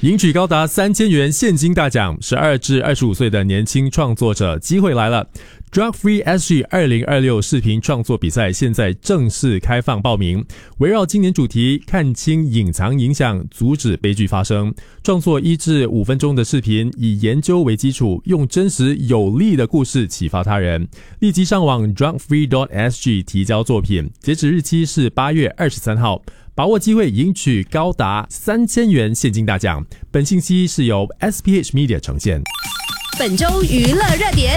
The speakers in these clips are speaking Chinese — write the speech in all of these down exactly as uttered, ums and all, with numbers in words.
赢取高达三千元现金大奖，十二至二十五岁的年轻创作者机会来了。Drug Free S G 二零二六视频创作比赛现在正式开放报名，围绕今年主题看清隐藏影响，阻止悲剧发生，创作一至五分钟的视频，以研究为基础，用真实有力的故事启发他人。立即上网 drug free dot s g 提交作品，截止日期是八月二十三号，把握机会赢取高达三千元现金大奖。本信息是由 S P H Media 呈现。 本周娱乐热点，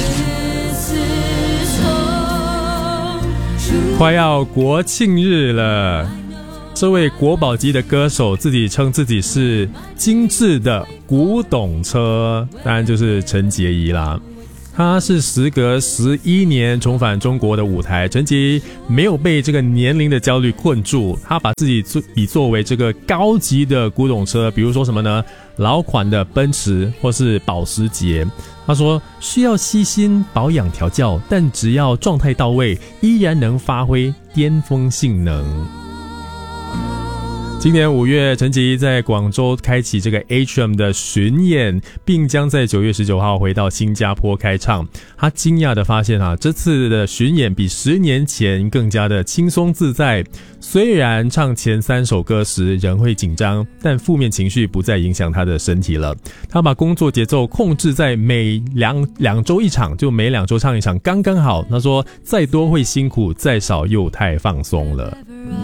快要国庆日了，这位国宝级的歌手自己称自己是精致的古董车，当然就是陈洁仪啦。他是时隔十一年重返中国的舞台，陈洁仪没有被这个年龄的焦虑困住，他把自己比作为这个高级的古董车，比如说什么呢？老款的奔驰或是保时捷。他说需要细心保养调教，但只要状态到位，依然能发挥巅峰性能。今年五月，陈洁仪在广州开启这个 H M 的巡演，并将在九月十九号回到新加坡开唱。他惊讶地发现啊，这次的巡演比十年前更加的轻松自在。虽然唱前三首歌时仍会紧张，但负面情绪不再影响他的身体了。他把工作节奏控制在每两两周一场，就每两周唱一场，刚刚好。他说，再多会辛苦，再少又太放松了。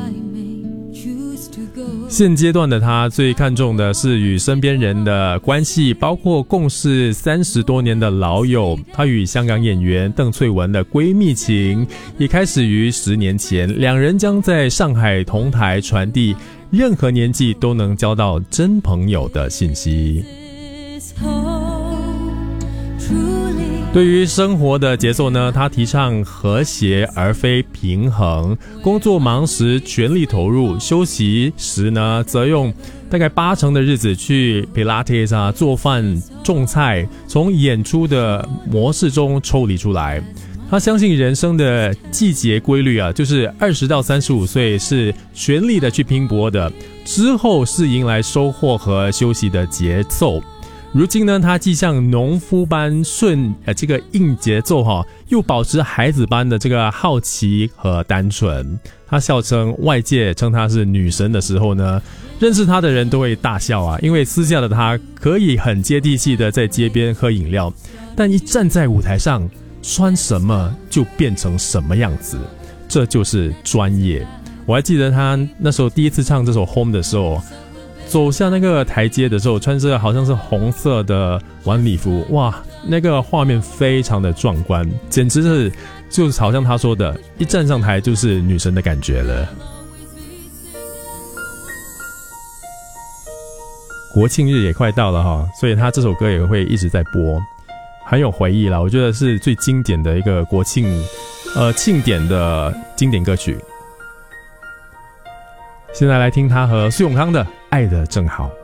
现阶段的他最看重的是与身边人的关系，包括共事三十多年的老友。他与香港演员邓萃雯的闺蜜情也开始于十年前，两人将在上海同台传递任何年纪都能交到真朋友的信息。对于生活的节奏呢，他提倡和谐而非平衡。工作忙时全力投入，休息时呢，则用大概八成的日子去 Pilates 啊、做饭、种菜，从演出的模式中抽离出来。他相信人生的季节规律啊，就是二十到三十五岁是全力的去拼搏的，之后是迎来收获和休息的节奏。如今呢，他既像农夫般顺呃这个硬节奏哈，又保持孩子般的这个好奇和单纯。他笑称外界称他是女神的时候呢，认识他的人都会大笑啊，因为私下的他可以很接地气的在街边喝饮料，但一站在舞台上，穿什么就变成什么样子，这就是专业。我还记得他那时候第一次唱这首 Home 的时候，走下那个台阶的时候，穿着好像是红色的晚礼服，哇，那个画面非常的壮观，简直是就是好像他说的，一站上台就是女神的感觉了。国庆日也快到了哈，所以他这首歌也会一直在播，很有回忆啦。我觉得是最经典的一个国庆呃庆典的经典歌曲。现在来听他和苏永康的《爱得正好》。